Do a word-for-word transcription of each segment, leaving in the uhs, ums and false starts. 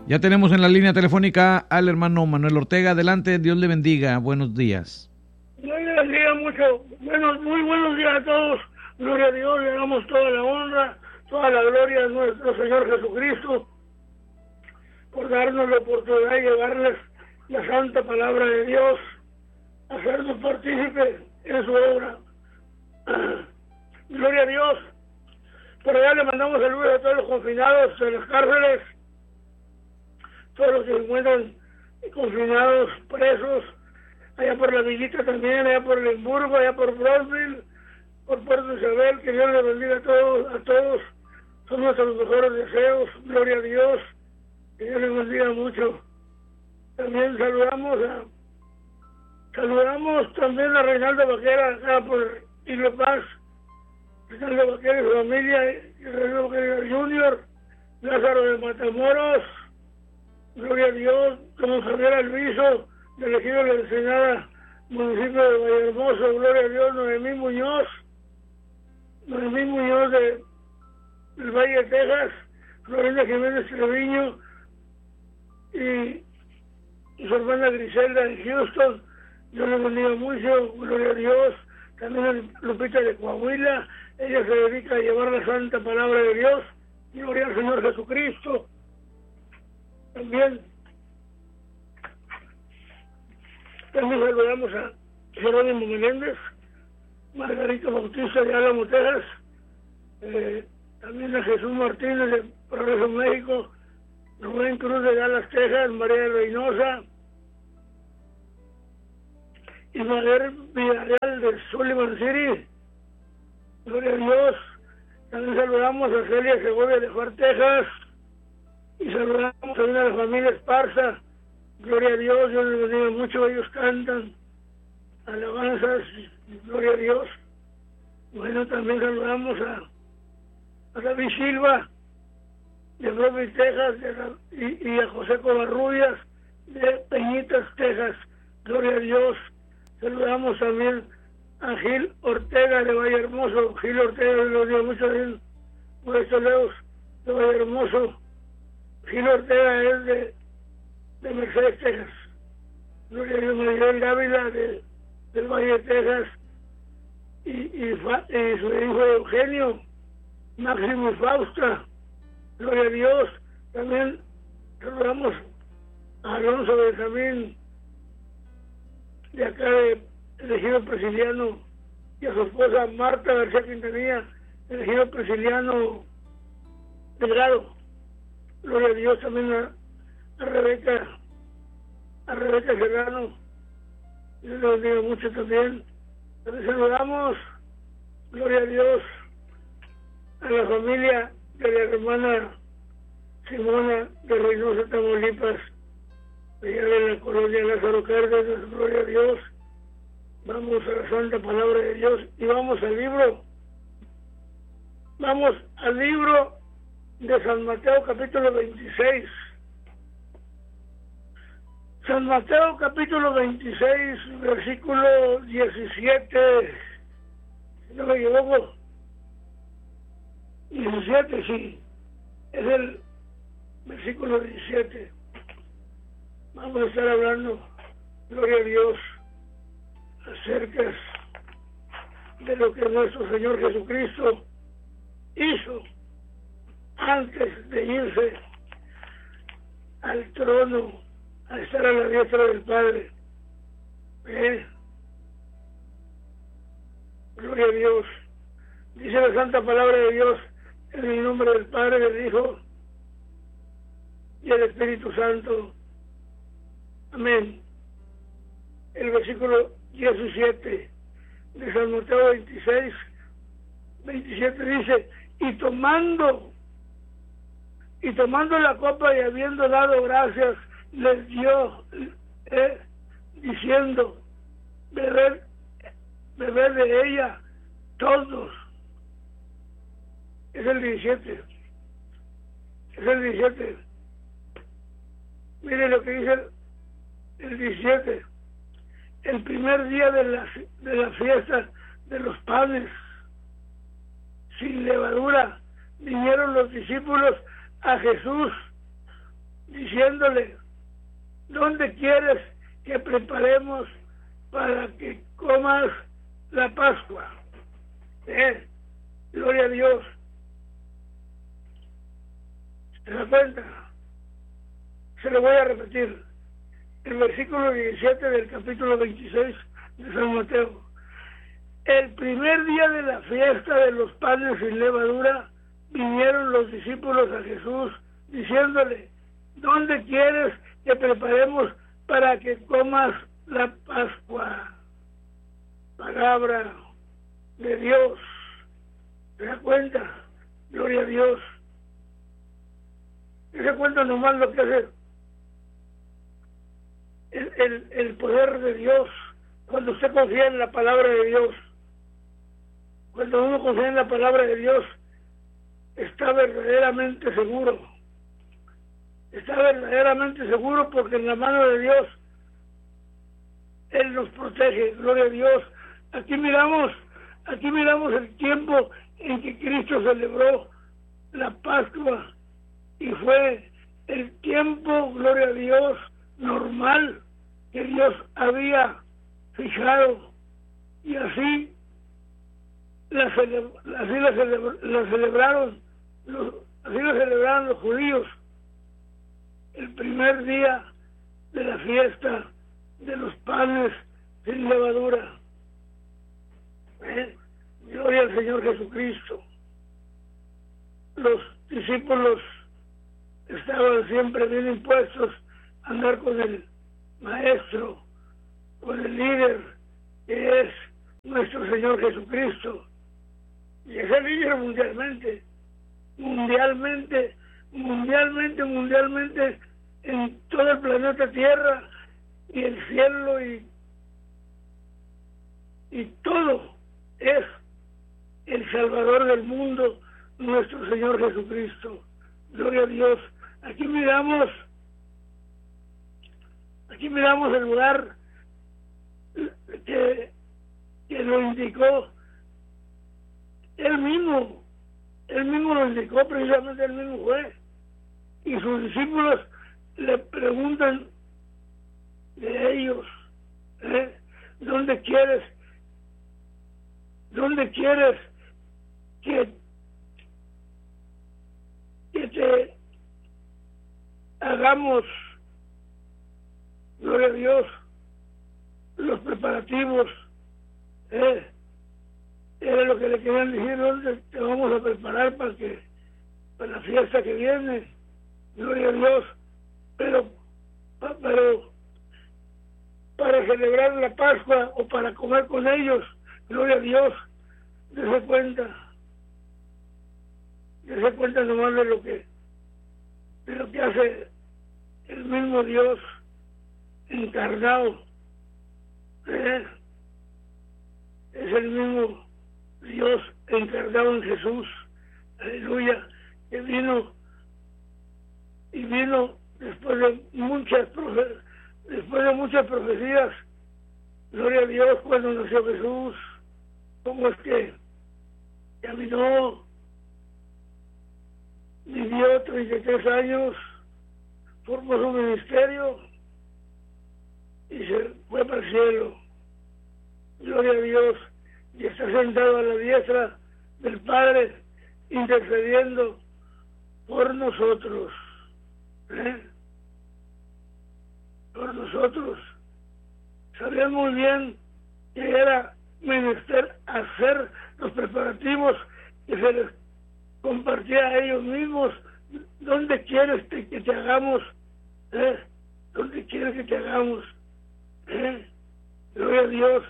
Ya tenemos en la línea telefónica al hermano Manuel Ortega. Adelante, Dios le bendiga. Buenos días. Dios le bendiga mucho. Buenos, muy buenos días a todos. Gloria a Dios, le damos toda la honra, toda la gloria a nuestro Señor Jesucristo por darnos la oportunidad de llevarles la santa palabra de Dios, hacernos partícipes en su obra. Gloria a Dios. Por allá le mandamos saludos a todos los confinados en las cárceles, todos los que se encuentran confinados, presos, allá por la Villita también, allá por Limburgo, allá por Brownsville, por Puerto Isabel. Que Dios les bendiga a todos, a todos. Son nuestros mejores deseos. Gloria a Dios. Que Dios les bendiga mucho. También saludamos a saludamos también a Reinaldo Vaquera, acá por Isla Paz. Reinaldo Vaquera y su familia, Reinaldo Vaquera Junior, Lázaro de Matamoros, gloria a Dios, como Javier Alviso, del ejido de la Ensenada, municipio de Vallehermoso, gloria a Dios, Noemí Muñoz, Noemí Muñoz de, del Valle de Texas, Florinda Jiménez Treviño y, y su hermana Griselda en Houston. Dios les bendiga mucho, gloria a Dios. También Lupita de Coahuila, ella se dedica a llevar la santa palabra de Dios, gloria al Señor Jesucristo. También también saludamos a Jerónimo Menéndez, Margarita Bautista de Álamo, Texas, eh, también a Jesús Martínez de Progreso, México, Rubén Cruz de Dallas, Texas, María Reynosa, Ismael Villarreal de Sullivan City, gloria a Dios. También saludamos a Celia Segovia de Juárez, Texas, y saludamos también a la familia Esparza, gloria a Dios. Dios les bendiga mucho, ellos cantan alabanzas, gloria a Dios. Bueno, también saludamos a, a David Silva de Brooklyn, Texas, de la, y, y a José Covarrubias de Peñitas, Texas, gloria a Dios. Saludamos también a Gil Ortega de Vallehermoso. Gil Ortega, lo digo mucho bien, por estos lados de Vallehermoso. Gil Ortega es de, de Mercedes, Texas. Gloria a Dios. Miguel Dávila de, del Valle de Texas. Y, y, y su hijo Eugenio, Máximo y Fausta. Gloria a Dios. También saludamos a Alonso Benjamín, de acá de elegido Presiliano, y a su esposa Marta García Quintanilla, elegido Presiliano Delgado. Gloria a Dios. También a, a Rebeca, a Rebeca Serrano, Dios los bendiga mucho también. También saludamos, gloria a Dios, a la familia de la hermana Simona de Reynosa, Tamaulipas, allá de la colonia Lázaro Cárdenas, gloria a Dios. Vamos a la santa palabra de Dios y vamos al libro, vamos al libro de San Mateo capítulo veintiséis. San Mateo capítulo veintiséis, versículo diecisiete, si no me equivoco, diecisiete, sí, es el versículo diecisiete. Vamos a estar hablando, gloria a Dios, acerca de lo que nuestro Señor Jesucristo hizo antes de irse al trono, a estar a la diestra del Padre. ¿Eh? Gloria a Dios. Dice la santa palabra de Dios en el nombre del Padre, del Hijo y del Espíritu Santo. Amén. El versículo diecisiete de San Mateo veintiséis, veintisiete dice: y tomando y tomando la copa y habiendo dado gracias, les dio, eh, diciendo: beber, beber de ella todos. Es el diecisiete. Es el diecisiete. Mire lo que dice el, el diecisiete. El primer día de la, de la fiesta de los panes sin levadura, vinieron los discípulos a Jesús diciéndole, ¿dónde quieres que preparemos para que comas la Pascua? ¿Eh? Gloria a Dios. ¿Se da cuenta? Se lo voy a repetir. El versículo diecisiete del capítulo veintiséis de San Mateo. El primer día de la fiesta de los panes sin levadura, vinieron los discípulos a Jesús diciéndole, ¿dónde quieres que preparemos para que comas la Pascua? Palabra de Dios. ¿Se da cuenta? Gloria a Dios. ¿Se cuenta nomás lo que hace el, el, el poder de Dios cuando usted confía en la palabra de Dios? Cuando uno confía en la palabra de Dios, está verdaderamente seguro. Está verdaderamente seguro porque en la mano de Dios Él nos protege. Gloria a Dios. Aquí miramos, aquí miramos el tiempo en que Cristo celebró la Pascua y fue el tiempo, gloria a Dios, normal que Dios había fijado, y así la, cele, así la, cele, la celebraron los, así la celebraron los judíos el primer día de la fiesta de los panes sin levadura. ¿Eh? Gloria al Señor Jesucristo. Los discípulos estaban siempre bien impuestos a andar con el maestro, con el líder que es nuestro Señor Jesucristo, y es el líder mundialmente, mundialmente, mundialmente, mundialmente en todo el planeta Tierra y el cielo y, y todo es el Salvador del mundo, nuestro Señor Jesucristo. Gloria a Dios. Aquí miramos, aquí miramos el lugar que, que lo indicó él mismo, él mismo lo indicó, precisamente él mismo fue, y sus discípulos le preguntan de ellos, ¿eh? ¿Dónde quieres, dónde quieres que, que te hagamos, gloria a Dios, los preparativos? ¿Eh? Era lo que le querían decir, ¿dónde te vamos a preparar para que para la fiesta que viene? Gloria a Dios. Pero, pero para celebrar la Pascua o para comer con ellos, gloria a Dios, dése cuenta, dése cuenta nomás de lo que, de lo que hace el mismo Dios encarnado. ¿Eh? Es el mismo Dios encarnado en Jesús, aleluya, que vino y vino después de muchas profe después de muchas profecías. Gloria a Dios, cuando nació Jesús, cómo es que caminó, vivió treinta y tres años, formó su ministerio y se fue para el cielo. Gloria a Dios, y está sentado a la diestra del Padre, intercediendo por nosotros, ¿eh? por nosotros. Sabían muy bien que era menester hacer los preparativos que se les compartía a ellos mismos. ¿Dónde quieres que, que te hagamos? ¿Eh? ¿Dónde quieres que te hagamos? ¿Eh? Gloria a Dios.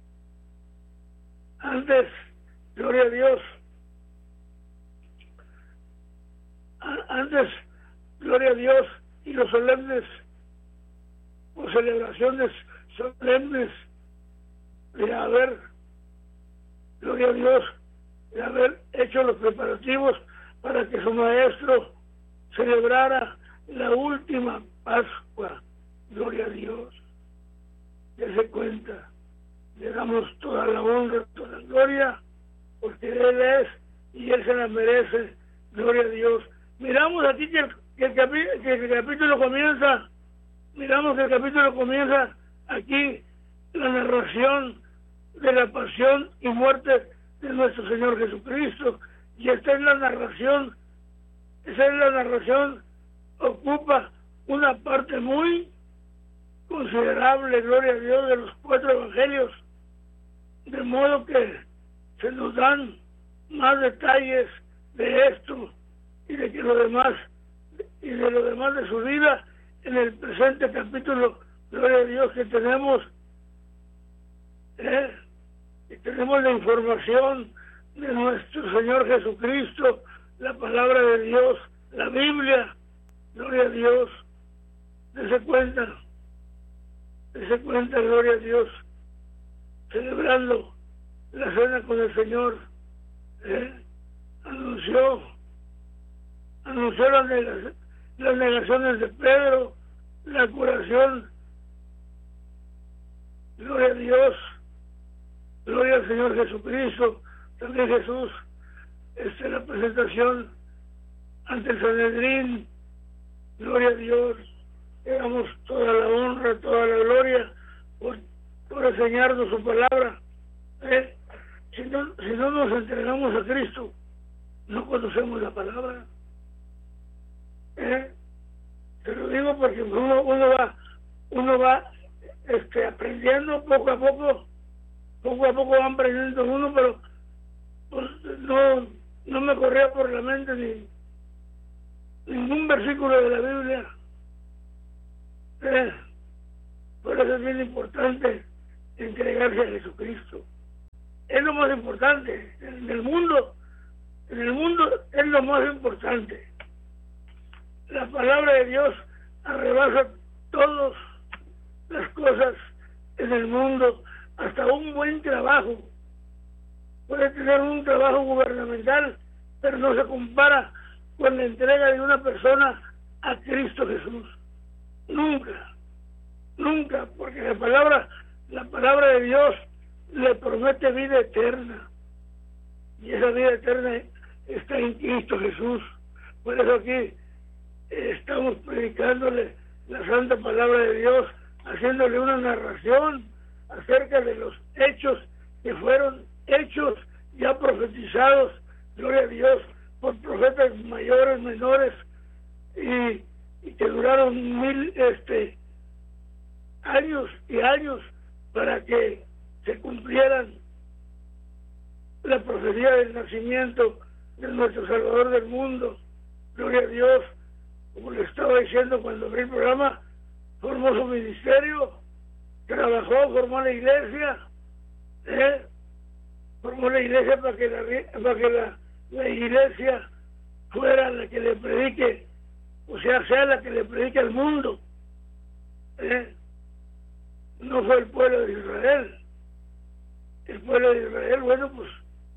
Antes, gloria a Dios, antes, gloria a Dios, y los solemnes, o celebraciones solemnes de haber, gloria a Dios, de haber hecho los preparativos para que su maestro celebrara la última Pascua. Gloria a Dios. Dese cuenta. Le damos toda la honra, toda la gloria, porque Él es y Él se la merece. Gloria a Dios. Miramos aquí que el, que el, capi- que el capítulo comienza, miramos que el capítulo comienza aquí, la narración de la pasión y muerte de nuestro Señor Jesucristo. Y esta es la narración, esa es la narración, ocupa una parte muy considerable, gloria a Dios, de los cuatro evangelios, de modo que se nos dan más detalles de esto y de que lo demás y de lo demás de su vida en el presente capítulo, gloria a Dios, que tenemos ¿eh? y tenemos la información de nuestro Señor Jesucristo, la palabra de Dios, la Biblia, gloria a Dios. Dese cuenta, dese cuenta, gloria a Dios, celebrando la cena con el Señor, ¿eh? anunció, anunció las, neg las negaciones de Pedro, la curación, gloria a Dios, gloria al Señor Jesucristo, también Jesús, esta es la presentación ante el Sanedrín, gloria a Dios, le damos toda la honra, toda la gloria por, por enseñarnos su palabra. ¿eh? Si no, si no nos entregamos a Cristo, no conocemos la palabra. ¿eh? Te lo digo porque uno, uno va, uno va este, aprendiendo poco a poco, poco a poco van aprendiendo uno, pero pues, no, no me corría por la mente ni ningún versículo de la Biblia. ¿eh? Por eso es bien importante entregarse a Jesucristo. Es lo más importante en el mundo. En el mundo es lo más importante. La palabra de Dios arrebasa todas las cosas en el mundo, hasta un buen trabajo. Puede tener un trabajo gubernamental, pero no se compara con la entrega de una persona a Cristo Jesús. Nunca, nunca, porque la palabra, la palabra de Dios le promete vida eterna. Y esa vida eterna está en Cristo Jesús. Por eso aquí eh, estamos predicándole la santa palabra de Dios, haciéndole una narración acerca de los hechos que fueron hechos ya profetizados, gloria a Dios, por profetas mayores, menores, y, y que duraron mil este años y años para que se cumplieran la profecía del nacimiento de nuestro Salvador del mundo. Gloria a Dios. Como le estaba diciendo cuando abrí el programa, formó su ministerio, trabajó, formó la iglesia, ¿eh? formó la iglesia para que la, para que la, la iglesia fuera la que le predique, o sea, sea la que le predique al mundo. ¿eh? No fue el pueblo de Israel. El pueblo de Israel, bueno, pues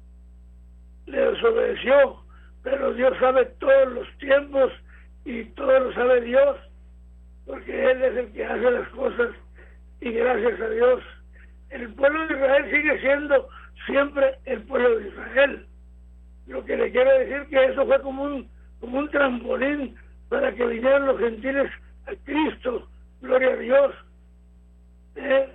le desobedeció, pero Dios sabe todos los tiempos y todo lo sabe Dios, porque Él es el que hace las cosas, y gracias a Dios el pueblo de Israel sigue siendo siempre el pueblo de Israel. Lo que le quiero decir que eso fue como un como un trampolín para que vinieran los gentiles a Cristo, gloria a Dios. ¿Eh?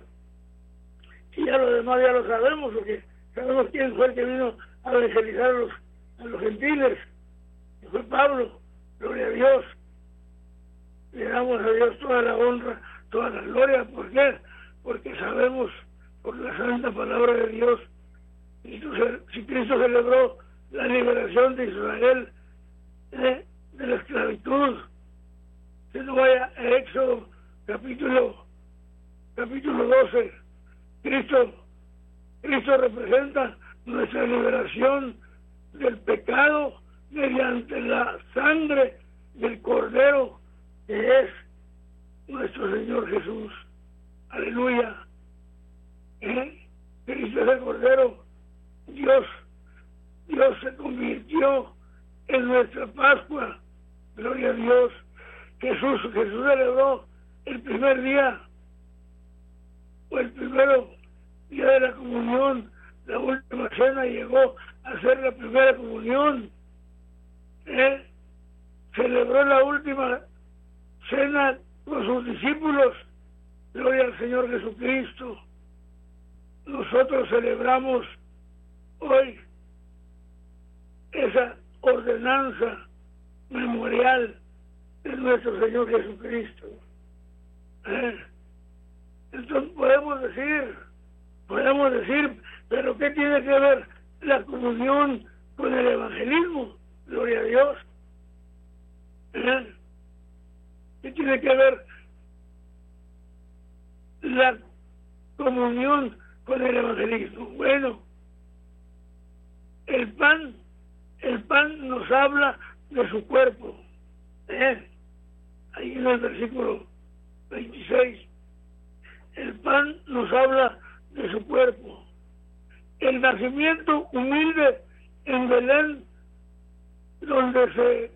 Y ya lo demás ya lo sabemos, porque sabemos quién fue el que vino a evangelizar a los, a los gentiles, que fue Pablo, gloria a Dios. Le damos a Dios toda la honra, toda la gloria. ¿Por qué? Porque sabemos por la santa palabra de Dios, si Cristo celebró la liberación de Israel ¿eh? de la esclavitud, que no vaya a Éxodo capítulo capítulo doce. Cristo Cristo representa nuestra liberación del pecado mediante la sangre del Cordero, que es nuestro Señor Jesús. Aleluya. ¿Eh? Cristo es el Cordero. Dios, Dios se convirtió en nuestra Pascua. Gloria a Dios. Jesús, Jesús celebró el primer día, o el primero día de la comunión, la última cena, llegó a ser la primera comunión. ¿Eh? celebró la última cena con sus discípulos. Gloria al Señor Jesucristo. Nosotros celebramos hoy esa ordenanza memorial de nuestro Señor Jesucristo. ¿Eh? Entonces podemos decir, podemos decir, pero ¿qué tiene que ver la comunión con el evangelismo? Gloria a Dios. ¿Eh? ¿Qué tiene que ver la comunión con el evangelismo? Bueno, el pan, el pan nos habla de su cuerpo. ¿Eh? Ahí en el versículo veintiséis, el pan nos habla de su cuerpo. El nacimiento humilde en Belén, donde se,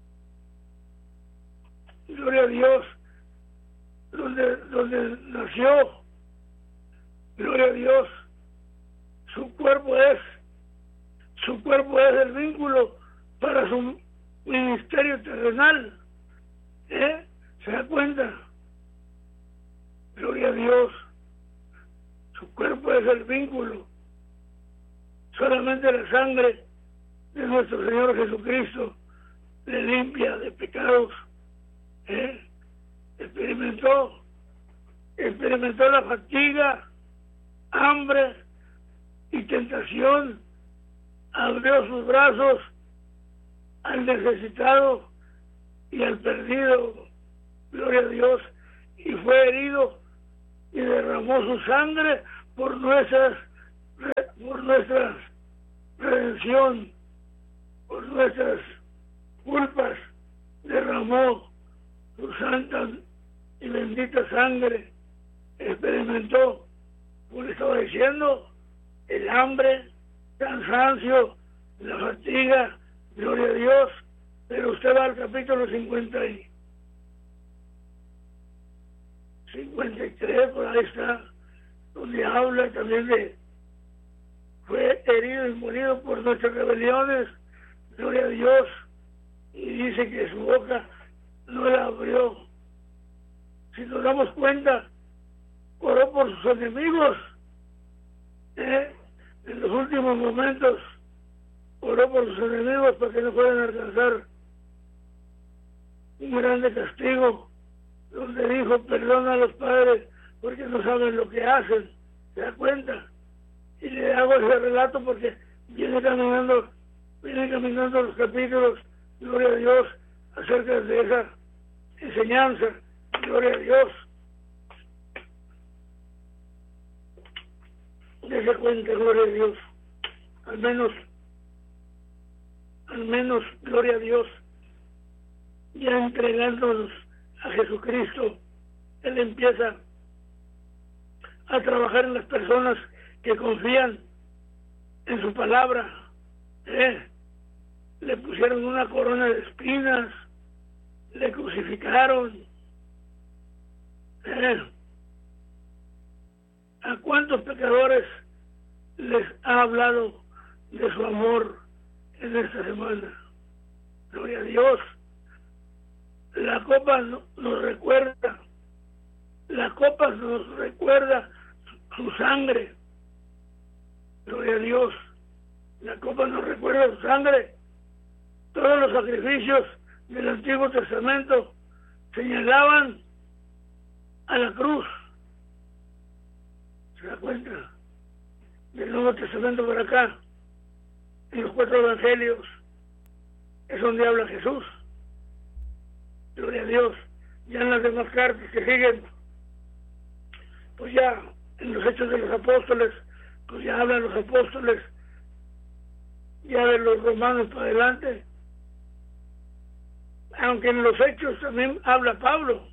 gloria a Dios, donde, donde nació, gloria a Dios, su cuerpo es, su cuerpo es el vínculo para su ministerio terrenal. ¿Eh? ¿Se da cuenta? Gloria a Dios. Su cuerpo es el vínculo. Solamente la sangre de nuestro Señor Jesucristo le limpia de pecados. ¿Eh? Experimentó, experimentó la fatiga, hambre y tentación. Abrió sus brazos al necesitado y al perdido, gloria a Dios, y fue herido y derramó su sangre por nuestras, por nuestras redención, por nuestras culpas, derramó su santa y bendita sangre. Experimentó, como le estaba diciendo, el hambre, cansancio, la fatiga, gloria a Dios. Pero usted va al capítulo cincuenta y cincuenta y tres, por ahí está, donde habla también de fue herido y molido por nuestras rebeliones, gloria a Dios, y dice que su boca no la abrió. Si nos damos cuenta, oró por sus enemigos, ¿eh? En los últimos momentos oró por sus enemigos para que no puedan alcanzar un grande castigo, donde dijo: perdona a los padres porque no saben lo que hacen. ¿Se da cuenta? Y le hago ese relato porque viene caminando viene caminando los capítulos, gloria a Dios, acerca de esa enseñanza, gloria a Dios. Dese cuenta, gloria a Dios, al menos al menos, gloria a Dios, ya entregándonos a Jesucristo, Él empieza a trabajar en las personas que confían en su palabra. ¿Eh? Le pusieron una corona de espinas, le crucificaron. ¿Eh? ¿A cuántos pecadores les ha hablado de su amor en esta semana? Gloria a Dios. La copa nos recuerda, la copa nos recuerda su sangre. Gloria a Dios. La copa nos recuerda su sangre. Todos los sacrificios del Antiguo Testamento señalaban a la cruz. ¿Se da cuenta? Del Nuevo Testamento por acá, en los cuatro evangelios, es donde habla Jesús. Gloria a Dios. Ya en las demás cartas que siguen, pues ya en los Hechos de los Apóstoles, pues ya hablan los apóstoles, ya de los romanos para adelante. Aunque en los Hechos también habla Pablo,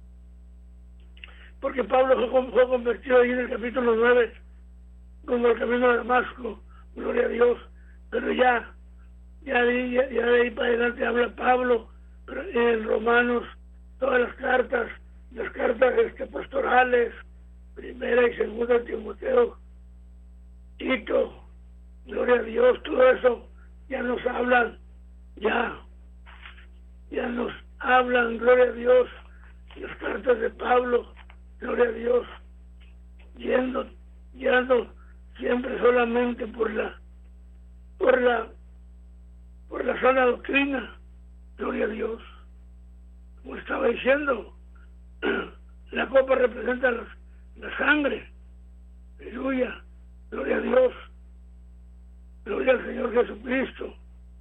porque Pablo fue, fue convertido ahí en el capítulo nueve, como el camino de Damasco, gloria a Dios. Pero ya, ya de, ya, ya de ahí para adelante habla Pablo, pero en Romanos, todas las cartas, las cartas este, pastorales, primera y segunda de Timoteo, Tito, gloria a Dios, todo eso ya nos hablan, ya, ya nos hablan, gloria a Dios, las cartas de Pablo, gloria a Dios, yendo, yendo siempre solamente por la, por la, por la sana doctrina, gloria a Dios. Como estaba diciendo, la copa representa la, la sangre, aleluya, gloria a Dios, gloria al Señor Jesucristo.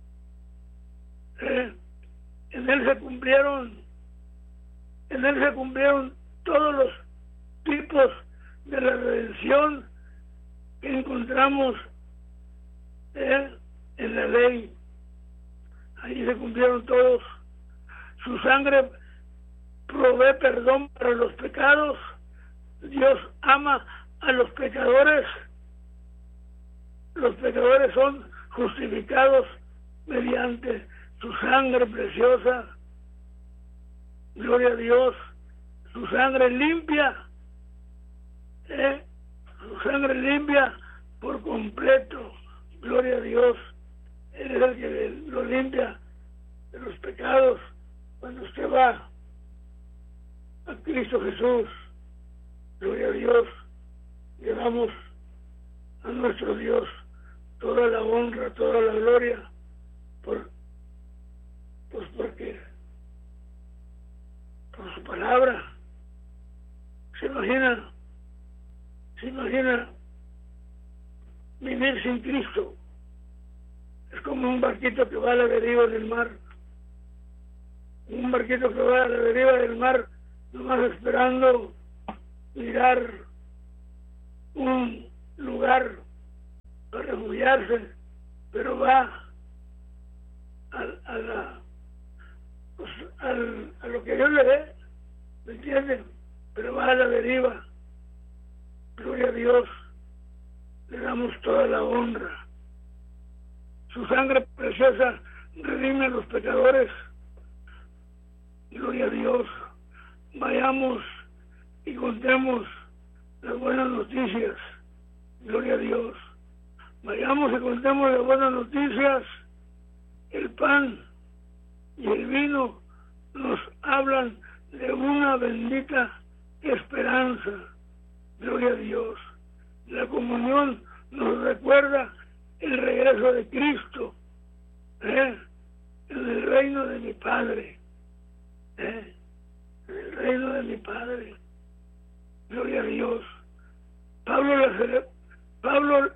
¿Eh? En él se cumplieron, en él se cumplieron todos los tipos de la redención que encontramos ¿eh? en la ley. Ahí se cumplieron todos. Su sangre provee perdón para los pecados. Dios ama a los pecadores. Los pecadores son justificados mediante su sangre preciosa. Gloria a Dios. Su sangre limpia. ¿eh? Su sangre limpia por completo. Gloria a Dios. Él es el que lo limpia de los pecados. Cuando usted va a Cristo Jesús, gloria a Dios, le damos a nuestro Dios toda la honra, toda la gloria, por, pues porque por su palabra. Se imagina, se imagina vivir sin Cristo. Es como un barquito que va a la deriva del mar. Un barquito que va a la deriva del mar, nomás esperando mirar un lugar para refugiarse, pero va a, a, la, pues, al, a lo que Dios le dé, ¿me entienden? Pero va a la deriva. Gloria a Dios, le damos toda la honra. Su sangre preciosa redime a los pecadores. Gloria a Dios. Vayamos y contemos las buenas noticias. Gloria a Dios. Vayamos y contemos las buenas noticias. El pan y el vino nos hablan de una bendita esperanza. Gloria a Dios. La comunión nos recuerda el regreso de Cristo ¿eh? en el reino de mi Padre. ¿eh? En el reino de mi Padre. Gloria a Dios. Pablo, la cele... Pablo,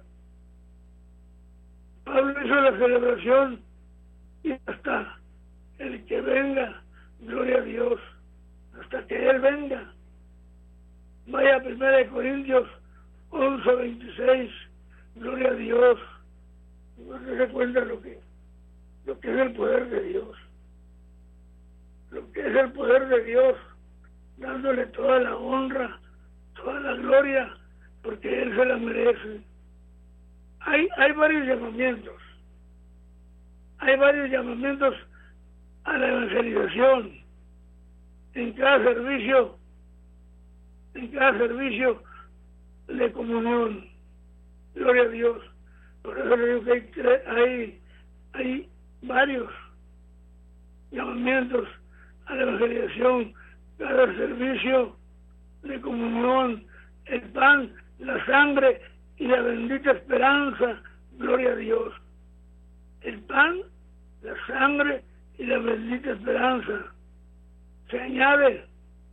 Pablo hizo la celebración y hasta el que venga, gloria a Dios, hasta que Él venga. Vaya a primera de Corintios once veintiséis, gloria a Dios. No se da cuenta lo que, lo que es el poder de Dios. Lo que es el poder de Dios, dándole toda la honra, toda la gloria, porque Él se la merece. Hay, hay varios llamamientos. Hay varios llamamientos a la evangelización. En cada servicio, en cada servicio de comunión. Gloria a Dios. Por eso le digo que hay, tre- hay, hay varios llamamientos a la evangelización, cada servicio de comunión, el pan, la sangre y la bendita esperanza, gloria a Dios. El pan, la sangre y la bendita esperanza. Se añade,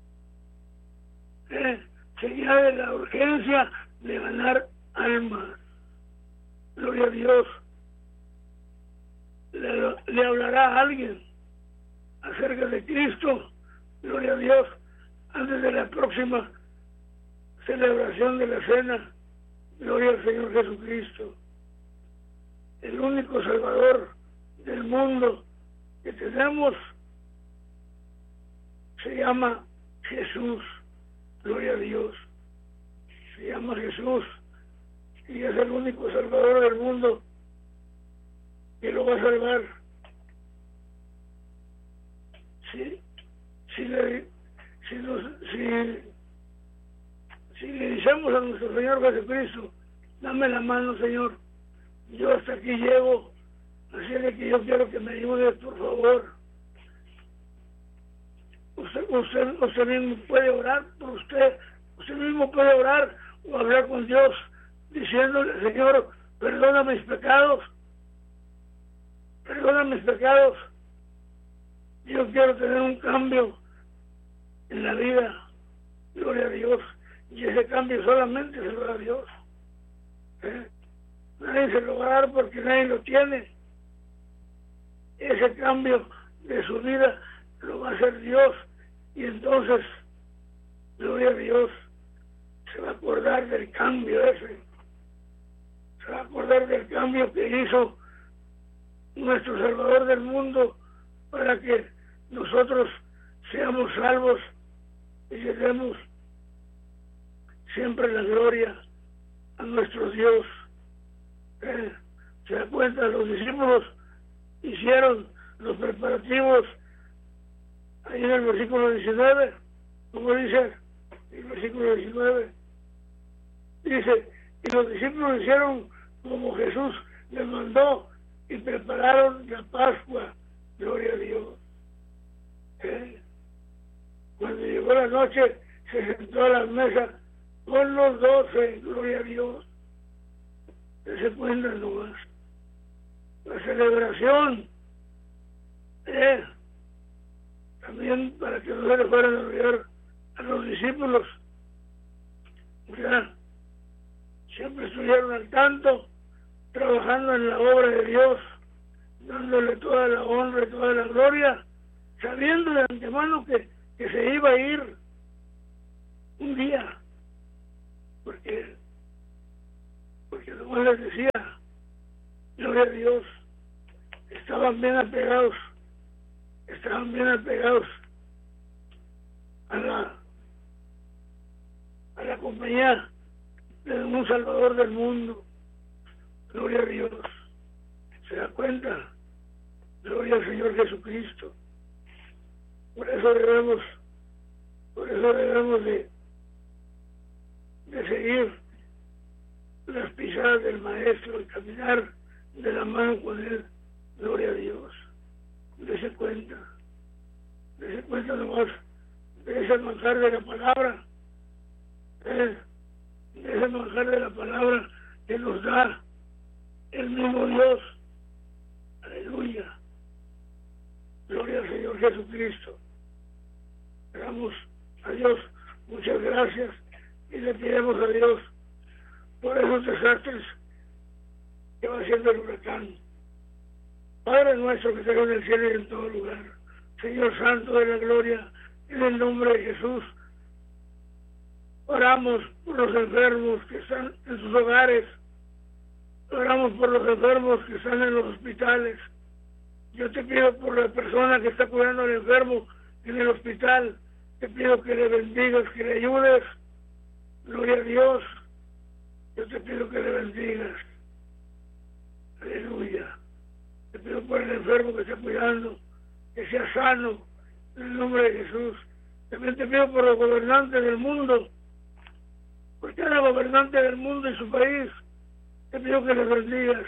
eh, se añade la urgencia de ganar almas. Gloria a Dios. Le, le hablará a alguien acerca de Cristo, gloria a Dios, antes de la próxima celebración de la cena. Gloria al Señor Jesucristo, el único Salvador del mundo que tenemos. Se llama Jesús. Gloria a Dios. Se llama Jesús y es el único Salvador del mundo que lo va a salvar. Si, si, le, si, nos, si, si le decimos a nuestro Señor Jesucristo, dame la mano, Señor, yo hasta aquí llego, así de que yo quiero que me ayudes, por favor. usted, usted mismo puede orar por usted, usted mismo puede orar o hablar con Dios diciéndole: Señor, perdona mis pecados, perdona mis pecados, yo quiero tener un cambio en la vida, gloria a Dios, y ese cambio solamente se lo da a Dios. ¿Eh? Nadie se lo va a dar porque nadie lo tiene. Ese cambio de su vida lo va a hacer Dios, y entonces, gloria a Dios, se va a acordar del cambio ese, se va a acordar del cambio que hizo nuestro Salvador del mundo para que nosotros seamos salvos y lleguemos siempre la gloria a nuestro Dios. ¿Eh? Se da cuenta, los discípulos hicieron los preparativos ahí en el versículo diecinueve, como dice el versículo diecinueve, dice: y los discípulos hicieron como Jesús les mandó y prepararon la Pascua, gloria a Dios. ¿Eh? Cuando llegó la noche, se sentó a la mesa con los doce, gloria a Dios. Se cuenta nomás la celebración, ¿eh? También para que no se le fueran a olvidar a los discípulos, ya siempre estuvieron al tanto, trabajando en la obra de Dios, dándole toda la honra y toda la gloria, sabiendo de antemano que, que se iba a ir un día, porque porque como les decía, gloria a Dios, estaban bien apegados, estaban bien apegados a la a la compañía de un Salvador del mundo, gloria a Dios. ¿Se da cuenta? Gloria al Señor Jesucristo. Por eso debemos, por eso debemos de, de seguir las pisadas del Maestro y caminar de la mano con Él, gloria a Dios. Dese cuenta, dese cuenta nomás de ese manjar de la palabra, ¿eh? de ese manjar de la palabra que nos da el mismo Dios. Aleluya. Gloria al Señor Jesucristo. Le damos a Dios muchas gracias y le pedimos a Dios por esos desastres que va haciendo el huracán. Padre nuestro que estás en el cielo y en todo lugar, Señor Santo de la gloria, en el nombre de Jesús, oramos por los enfermos que están en sus hogares, oramos por los enfermos que están en los hospitales. Yo te pido por la persona que está cuidando al enfermo en el hospital, te pido que le bendigas, que le ayudes, gloria a Dios. Yo te pido que le bendigas, aleluya. Te pido por el enfermo que está cuidando, que sea sano, en el nombre de Jesús. También te pido por los gobernantes del mundo, por cada gobernante del mundo y su país, te pido que les bendigas,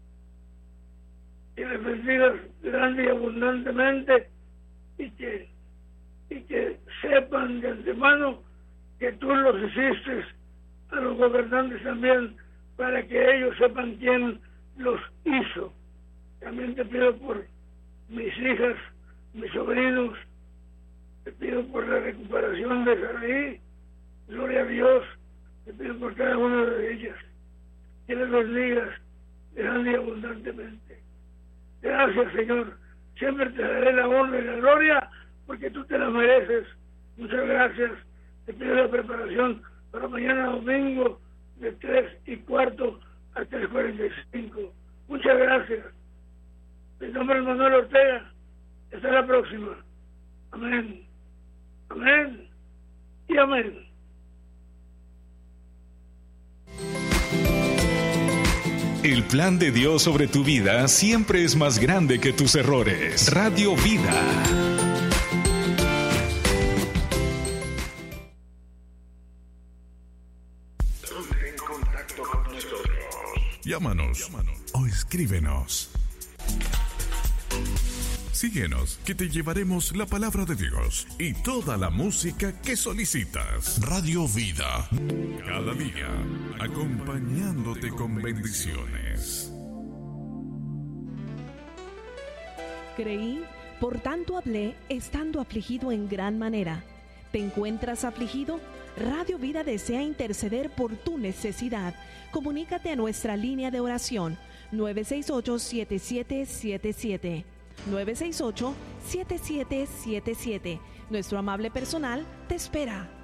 que les bendigas grande y abundantemente, y que, y que sepan de antemano que tú los hiciste a los gobernantes también, para que ellos sepan quién los hizo. También te pido por mis hijas, mis sobrinos, te pido por la recuperación de Saraí, gloria a Dios, te pido por cada una de ellas, que les bendigas grande y abundantemente. Gracias, Señor, siempre te daré la honra y la gloria, porque tú te la mereces. Muchas gracias. Te pido la preparación para mañana domingo de tres y cuarto a tres cuarenta y cinco. Muchas gracias. Mi nombre es Manuel Ortega. Hasta la próxima. Amén. Amén. Y amén. El plan de Dios sobre tu vida siempre es más grande que tus errores. Radio Vida. En contacto con nosotros. Llámanos, Llámanos o escríbenos. Síguenos, que te llevaremos la palabra de Dios y toda la música que solicitas. Radio Vida, cada día, acompañándote con bendiciones. Creí, por tanto hablé, estando afligido en gran manera. ¿Te encuentras afligido? Radio Vida desea interceder por tu necesidad. Comunícate a nuestra línea de oración nueve seis ocho, siete siete siete siete. nueve seis ocho, siete siete siete siete. Nuestro amable personal te espera.